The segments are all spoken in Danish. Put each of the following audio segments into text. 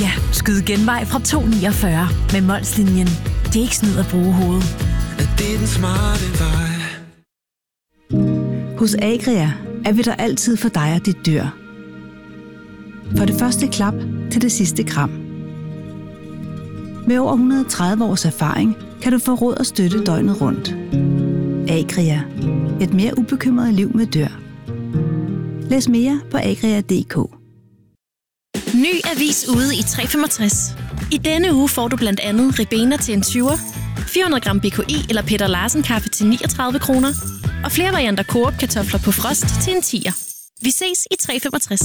Ja, skyd genvej fra 249 med Molslinjen. Det er ikke snyd at bruge hovedet. Det er den smarte vej. Hos Agria er vi der altid for dig og dit dyr. For det første klap til det sidste kram. Med over 130 års erfaring kan du få råd og støtte døgnet rundt. Agria. Et mere ubekymret liv med dyr. Læs mere på agria.dk. Ny avis ude i 365. I denne uge får du blandt andet Ribena til en 20'er, 400 gram BKI eller Peter Larsen kaffe til 39 kroner, og flere varianter Coop kartofler på frost til en 10'er. Vi ses i 365.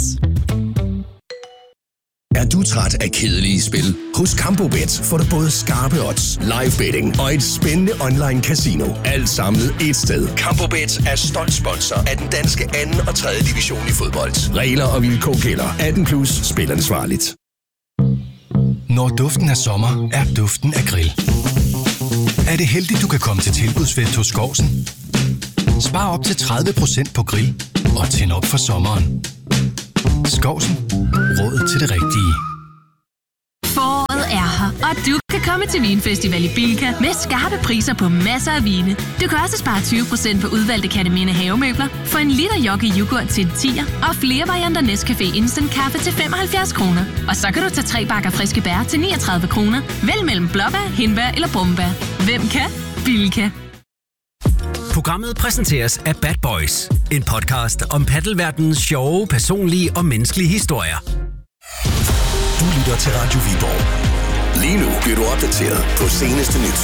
Er du træt af kedelige spil? Hos Campobet får du både skarpe odds, live betting og et spændende online casino. Alt samlet ét sted. Campobet er stolt sponsor af den danske 2. og 3. division i fodbold. Regler og vilkår gælder. 18+, spil ansvarligt. Når duften af sommer, er duften af grill. Er det heldigt, du kan komme til tilbudsfest hos Skovsen? Spar op til 30% på grill og tænd op for sommeren. Skovsen. Råd til det rigtige. Foråret er her, og du kan komme til Vinfestival i Bilka med skarpe priser på masser af vine. Du kan også spare 20% på udvalgte Katamine havemøbler, få en liter Jockey yoghurt til en 10'er og flere varianter Nescafé Instant Kaffe til 75 kroner. Og så kan du tage 3 bakker friske bær til 39 kroner. Vælg mellem blåbær, hindbær eller brumbær. Hvem kan? Bilka. Programmet præsenteres af Bad Boys, en podcast om paddelverdenens sjove, personlige og menneskelige historier. Du lytter til Radio Viborg. Lige nu bliver du opdateret på seneste nyt.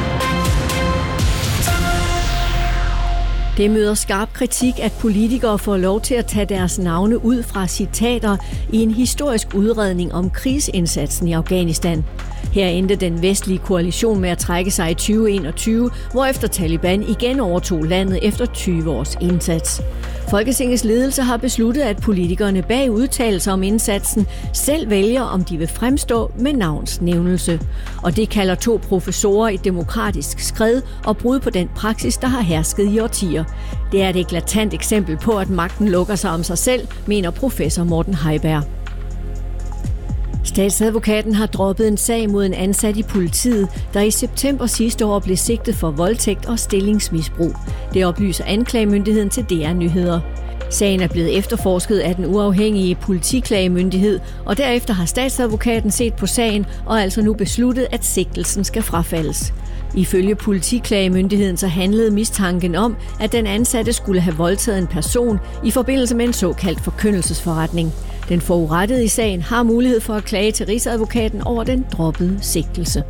Det møder skarp kritik, at politikere får lov til at tage deres navne ud fra citater i en historisk udredning om krigsindsatsen i Afghanistan. Her endte den vestlige koalition med at trække sig i 2021, hvorefter Taliban igen overtog landet efter 20 års indsats. Folketingets ledelse har besluttet, at politikerne bag udtalelser om indsatsen selv vælger, om de vil fremstå med navnsnævnelse. Og det kalder 2 professorer et demokratisk skred og brud på den praksis, der har hersket i årtier. Det er et eklatant eksempel på, at magten lukker sig om sig selv, mener professor Morten Heiberg. Statsadvokaten har droppet en sag mod en ansat i politiet, der i september sidste år blev sigtet for voldtægt og stillingsmisbrug. Det oplyser anklagemyndigheden til DR Nyheder. Sagen er blevet efterforsket af den uafhængige politiklagemyndighed, og derefter har statsadvokaten set på sagen og altså nu besluttet, at sigtelsen skal frafaldes. Ifølge politiklagemyndigheden så handlede mistanken om, at den ansatte skulle have voldtaget en person i forbindelse med en såkaldt forkyndelsesforretning. Den forurettede i sagen har mulighed for at klage til Rigsadvokaten over den droppede sigtelse.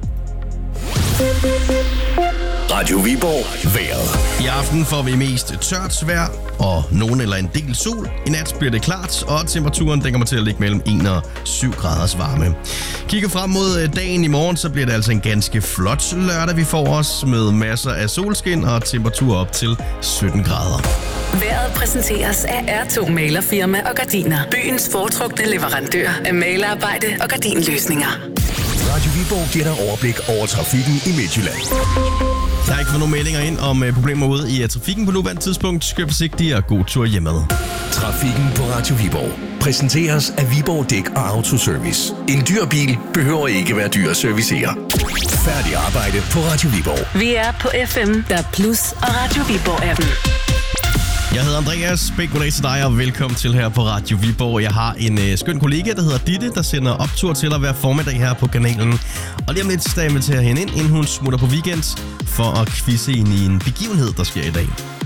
Radio Viborg. Vejret. I aften får vi mest tørt vejr og nogen eller en del sol. I nat bliver det klart, og temperaturen den kommer til at ligge mellem 1 og 7 graders varme. Kigger frem mod dagen i morgen, så bliver det altså en ganske flot lørdag, vi får os med masser af solskin og temperatur op til 17 grader. Vejret præsenteres af R2 Malerfirma og Gardiner. Byens foretrukne leverandør af malerarbejde og gardinløsninger. Radio Viborg giver dig overblik over trafikken i Midtjylland. Der er ikke fået nogen meldinger ind om problemer ude i trafikken på nuværende tidspunkt. Kør forsigtigt og god tur hjemad. Trafikken på Radio Viborg præsenteres af Viborg Dæk og Autoservice. En dyr bil behøver ikke være dyr at servicere. Færdig arbejde på Radio Viborg. Vi er på FM, der Plus og Radio Viborg-appen. Jeg hedder Andreas. Goddag til dig og velkommen til her på Radio Viborg. Jeg har en skøn kollega, der hedder Ditte, der sender optur til dig hver formiddag her på kanalen. Og lige om lidt, der inviterer hende ind, inden hun smutter på weekend for at quizze ind i en begivenhed, der sker i dag.